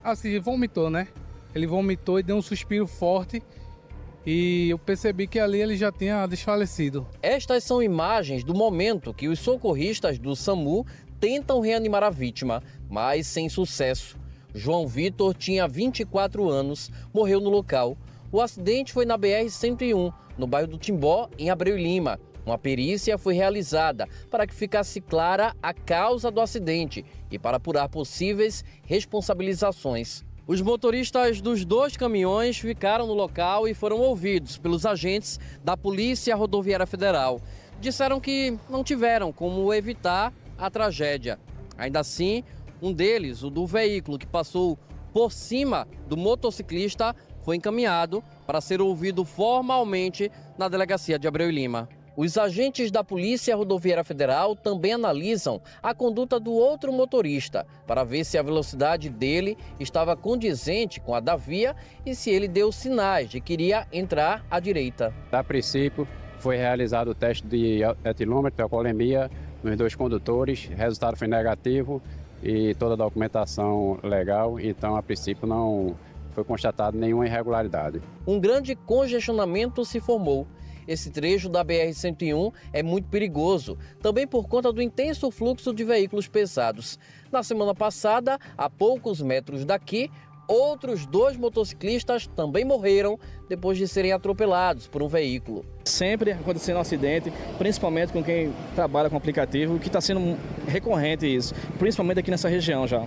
Assim, vomitou, né? Ele vomitou e deu um suspiro forte e eu percebi que ali ele já tinha desfalecido. Estas são imagens do momento que os socorristas do SAMU tentam reanimar a vítima, mas sem sucesso. João Vitor tinha 24 anos, morreu no local. O acidente foi na BR-101, no bairro do Timbó, em Abreu e Lima. Uma perícia foi realizada para que ficasse clara a causa do acidente e para apurar possíveis responsabilizações. Os motoristas dos dois caminhões ficaram no local e foram ouvidos pelos agentes da Polícia Rodoviária Federal. Disseram que não tiveram como evitar a tragédia. Ainda assim, um deles, o do veículo que passou por cima do motociclista, foi encaminhado para ser ouvido formalmente na delegacia de Abreu e Lima. Os agentes da Polícia Rodoviária Federal também analisam a conduta do outro motorista para ver se a velocidade dele estava condizente com a da via e se ele deu sinais de que iria entrar à direita. A princípio, foi realizado o teste de etilômetro, alcoolemia nos dois condutores, o resultado foi negativo e toda a documentação legal, então a princípio não foi constatado nenhuma irregularidade. Um grande congestionamento se formou. Esse trecho da BR-101 é muito perigoso, também por conta do intenso fluxo de veículos pesados. Na semana passada, a poucos metros daqui, outros dois motociclistas também morreram depois de serem atropelados por um veículo. Sempre acontecendo um acidente, principalmente com quem trabalha com aplicativo, que está sendo recorrente isso, principalmente aqui nessa região já.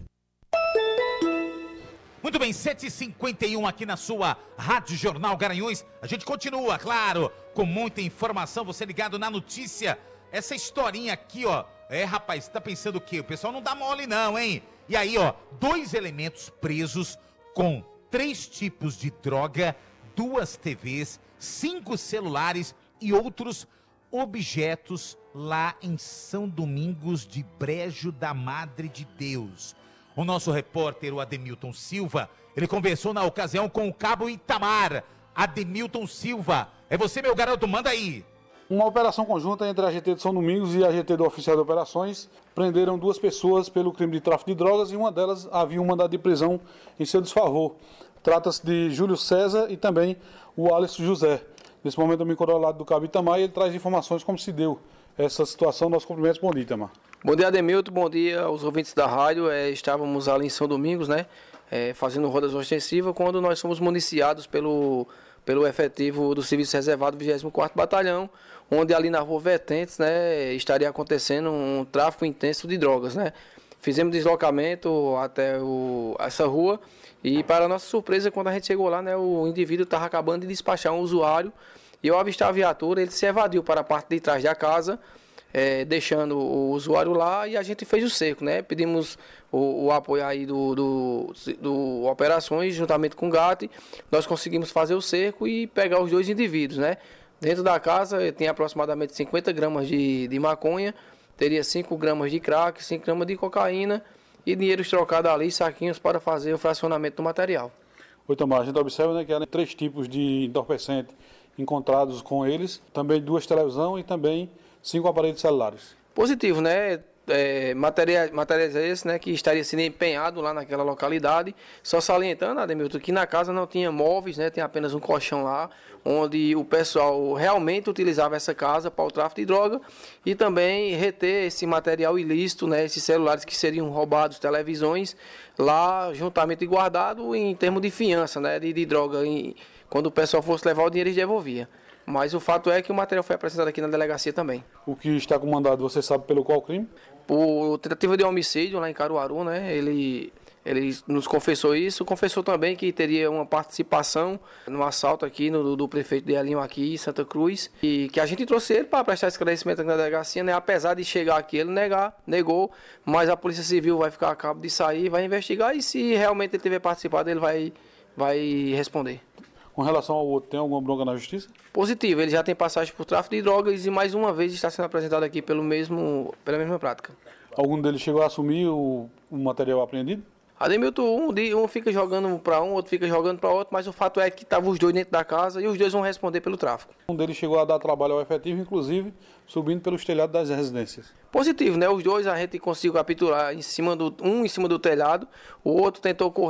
Muito bem, 7h51 aqui na sua Rádio Jornal Garanhuns. A gente continua, claro, com muita informação. Você ligado na notícia. Essa historinha aqui, ó. Rapaz, tá pensando o quê? O pessoal não dá mole não, hein? E aí, ó, 2 elementos presos com 3 tipos de droga, 2 TVs, 5 celulares e outros objetos lá em São Domingos de Brejo da Madre de Deus. O nosso repórter, o Ademilton Silva, ele conversou na ocasião com o cabo Itamar. Ademilton Silva, é você, meu garoto, manda aí. Uma operação conjunta entre a AGT de São Domingos e a AGT do Oficial de Operações prenderam 2 pessoas pelo crime de tráfico de drogas e uma delas havia um mandado de prisão em seu desfavor. Trata-se de Júlio César e também o Alisson José. Nesse momento eu me encontro ao lado do cabo Itamar e ele traz informações como se deu essa situação. Nossos cumprimentos. Bom dia, Itamar. Bom dia, Ademilton, bom dia aos ouvintes da rádio. Estávamos ali em São Domingos, fazendo rodas ostensivas, quando nós fomos municiados pelo efetivo do Serviço Reservado 24º Batalhão, onde ali na rua Vertentes, estaria acontecendo um tráfico intenso de drogas, Fizemos deslocamento até essa rua e, para nossa surpresa, quando a gente chegou lá, o indivíduo estava acabando de despachar um usuário e ao avistar a viatura, ele se evadiu para a parte de trás da casa, deixando o usuário lá, e a gente fez o cerco, Pedimos o apoio aí do Operações, juntamente com o GAT. Nós conseguimos fazer o cerco e pegar os 2 indivíduos, Dentro da casa tem aproximadamente 50 gramas de maconha, teria 5 gramas de crack, 5 gramas de cocaína e dinheiros trocados ali, saquinhos para fazer o fracionamento do material. Oi, Tomás, a gente observa que há 3 tipos de entorpecente encontrados com eles, também 2 televisões e também 5 aparelhos celulares. Positivo, Materiais esses, que estaria sendo empenhado lá naquela localidade. Só salientando, Ademilton, que na casa não tinha móveis, tem apenas um colchão lá, onde o pessoal realmente utilizava essa casa para o tráfico de droga e também reter esse material ilícito, esses celulares que seriam roubados, televisões, lá juntamente guardado em termos de fiança, de droga. Quando o pessoal fosse levar o dinheiro, eles devolvia. Mas o fato é que o material foi apresentado aqui na delegacia também. O que está comandado, você sabe pelo qual crime? Por tentativa de homicídio lá em Caruaru, Ele nos confessou isso, confessou também que teria uma participação no assalto aqui do prefeito de Elinho aqui em Santa Cruz, e que a gente trouxe ele para prestar esclarecimento aqui na delegacia, Apesar de chegar aqui ele negou, mas a Polícia Civil vai ficar a cabo de sair, vai investigar e se realmente ele tiver participado ele vai responder. Com relação ao outro, tem alguma bronca na justiça? Positivo, ele já tem passagem por tráfico de drogas e mais uma vez está sendo apresentado aqui pela mesma prática. Algum deles chegou a assumir o material apreendido? Ademilton, um fica jogando para um, outro fica jogando para outro, mas o fato é que estavam os dois dentro da casa e os dois vão responder pelo tráfico. Um deles chegou a dar trabalho ao efetivo, inclusive subindo pelos telhados das residências. Positivo, né? Os dois a gente conseguiu capturar em cima do telhado, o outro tentou correr.